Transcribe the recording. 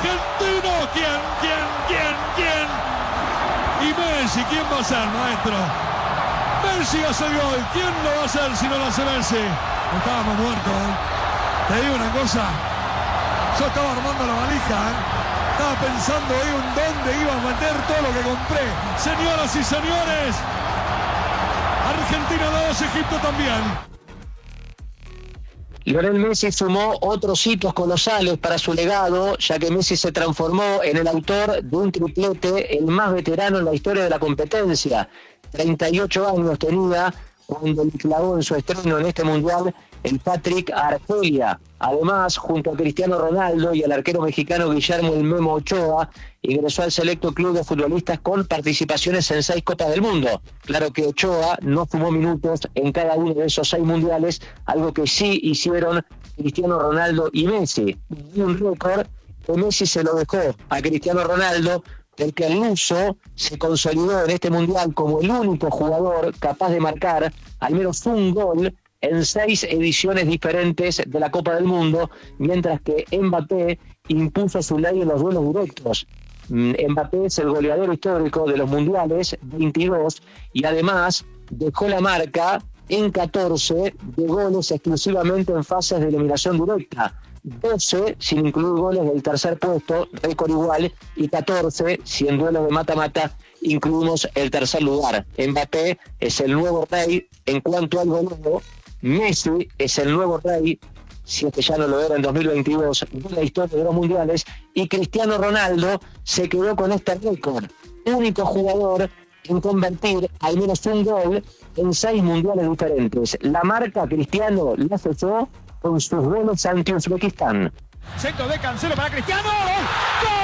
argentino. ¿Quién? Y Messi, ¿quién va a ser, maestro? Messi hace el gol. ¿Quién lo va a hacer si no lo hace Messi? Estábamos muertos, ¿eh? Te digo una cosa. Yo estaba armando la valija, ¿eh? Estaba pensando ahí dónde iba a meter todo lo que compré. Señoras y señores, Argentina 2, Egipto también. Lionel Messi sumó otros hitos colosales para su legado, ya que Messi se transformó en el autor de un triplete, el más veterano en la historia de la competencia. 38 años tenía cuando le clavó en su estreno en este mundial el hat-trick a Argelia. Además, junto a Cristiano Ronaldo y al arquero mexicano Guillermo El Memo Ochoa, ingresó al selecto club de futbolistas con participaciones en 6 Copas del Mundo. Claro que Ochoa no sumó minutos en cada uno de esos 6 mundiales, algo que sí hicieron Cristiano Ronaldo y Messi. Y un récord que Messi se lo dejó a Cristiano Ronaldo, del que el luso se consolidó en este mundial como el único jugador capaz de marcar al menos un gol en 6 ediciones diferentes de la Copa del Mundo, mientras que Mbappé impuso su ley en los duelos directos. Mbappé es el goleador histórico de los mundiales, 22, y además dejó la marca en 14 de goles exclusivamente en fases de eliminación directa. 12 sin incluir goles del tercer puesto, récord igual, y 14 si en duelos de mata-mata incluimos el tercer lugar. Mbappé es el nuevo rey en cuanto al goleo. Messi es el nuevo rey, si es que ya no lo era en 2022, de la historia de los mundiales, y Cristiano Ronaldo se quedó con este récord. Único jugador en convertir al menos un gol en 6 mundiales diferentes. La marca Cristiano la cesó con sus goles ante Uzbekistán. Centro de Cancelo para Cristiano. ¡Gol!